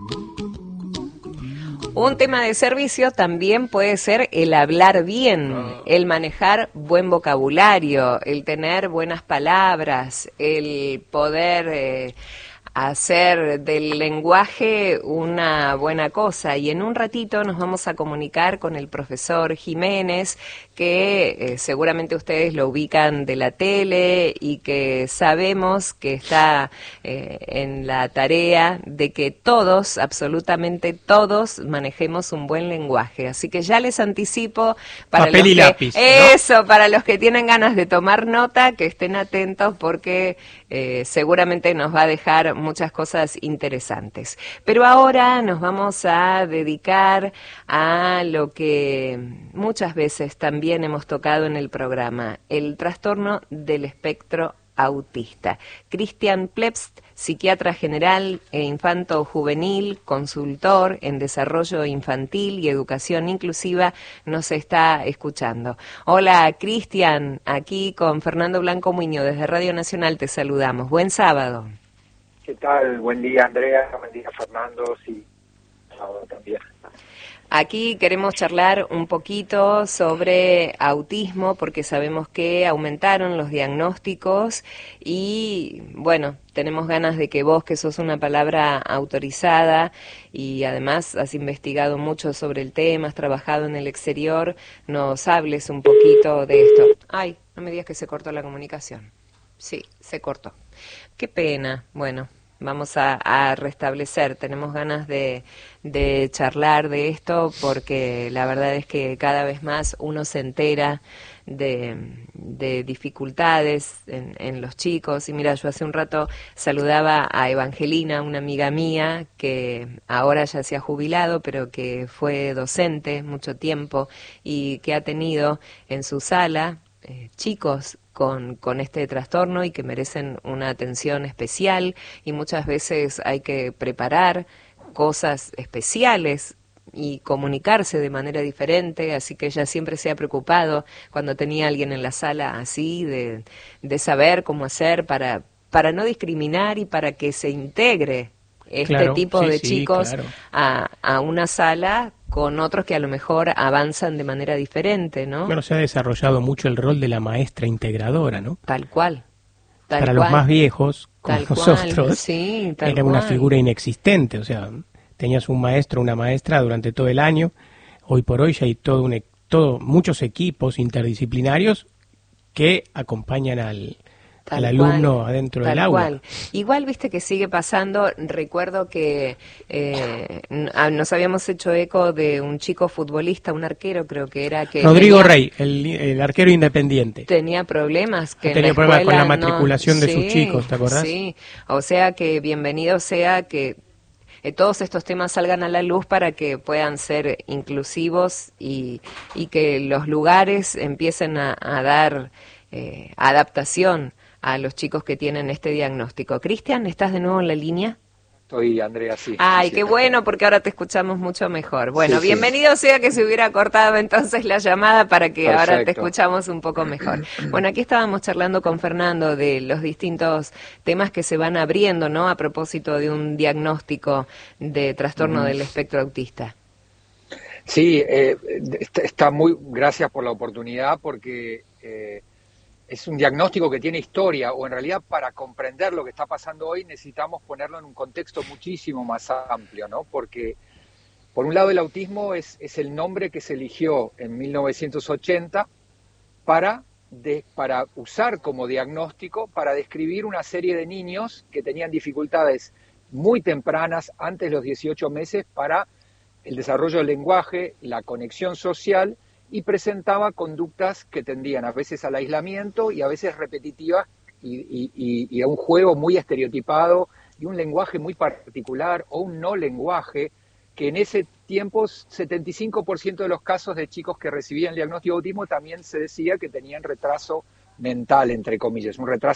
Un tema de servicio también puede ser el hablar bien, el manejar buen vocabulario, el tener buenas palabras, el poder hacer del lenguaje una buena cosa. Y en un ratito nos vamos a comunicar con el profesor Jiménez, que seguramente ustedes lo ubican de la tele y que sabemos que está en la tarea de que todos, absolutamente todos, manejemos un buen lenguaje. Así que ya les anticipo para papel los y que, lápiz, ¿no? Eso, para los que tienen ganas de tomar nota, que estén atentos porque seguramente nos va a dejar muchas cosas interesantes. Pero ahora nos vamos a dedicar a lo que muchas veces también hemos tocado en el programa, el trastorno del espectro autista. Cristian Plepst, psiquiatra general e infanto-juvenil, consultor en desarrollo infantil y educación inclusiva, nos está escuchando. Hola, Cristian, aquí con Fernando Blanco Muñoz, desde Radio Nacional te saludamos. Buen sábado. ¿Qué tal? Buen día, Andrea. Buen día, Fernando. Sí, sábado también. Aquí queremos charlar un poquito sobre autismo porque sabemos que aumentaron los diagnósticos y, bueno, tenemos ganas de que vos, que sos una palabra autorizada y además has investigado mucho sobre el tema, has trabajado en el exterior, nos hables un poquito de esto. Ay, no me digas que se cortó la comunicación. Sí, se cortó. Qué pena. Bueno, vamos a restablecer. Tenemos ganas de charlar de esto porque la verdad es que cada vez más uno se entera de dificultades en los chicos. Y mira, yo hace un rato saludaba a Evangelina, una amiga mía que ahora ya se ha jubilado, pero que fue docente mucho tiempo y que ha tenido en su sala chicos con este trastorno y que merecen una atención especial y muchas veces hay que preparar cosas especiales y comunicarse de manera diferente, así que ella siempre se ha preocupado cuando tenía a alguien en la sala así, de saber cómo hacer para no discriminar y para que se integre este tipo de chicos a una sala con otros que a lo mejor avanzan de manera diferente, ¿no? Bueno, se ha desarrollado mucho el rol de la maestra integradora, ¿no? Tal cual. Para los más viejos, como nosotros, sí, era una figura inexistente, o sea, tenías un maestro, una maestra durante todo el año. Hoy por hoy ya hay muchos equipos interdisciplinarios que acompañan al alumno adentro del aula. Igual, viste que sigue pasando. Recuerdo que nos habíamos hecho eco de un chico futbolista, un arquero creo que era, que Rodrigo Rey, el arquero independiente. Tenía problemas tenía problemas con la matriculación de sus chicos, ¿te acordás? Sí, o sea que bienvenido sea que todos estos temas salgan a la luz para que puedan ser inclusivos y que los lugares empiecen a dar adaptación a los chicos que tienen este diagnóstico. Cristian, ¿estás de nuevo en la línea? Estoy, Andrea, sí. Ay, sí, qué bueno, porque ahora te escuchamos mucho mejor. Bueno, bienvenido sea que se hubiera cortado entonces la llamada para que ahora te escuchamos un poco mejor. Bueno, aquí estábamos charlando con Fernando de los distintos temas que se van abriendo, ¿no? A propósito de un diagnóstico de trastorno del espectro autista. Sí, está muy... Gracias por la oportunidad porque... es un diagnóstico que tiene historia, o en realidad para comprender lo que está pasando hoy necesitamos ponerlo en un contexto muchísimo más amplio, ¿no? Porque, por un lado, el autismo es el nombre que se eligió en 1980 para usar como diagnóstico, para describir una serie de niños que tenían dificultades muy tempranas, antes de los 18 meses, para el desarrollo del lenguaje, la conexión social, y presentaba conductas que tendían a veces al aislamiento y a veces repetitivas y a un juego muy estereotipado y un lenguaje muy particular o un no lenguaje que en ese tiempo 75% de los casos de chicos que recibían el diagnóstico de autismo también se decía que tenían retraso mental, entre comillas, un retraso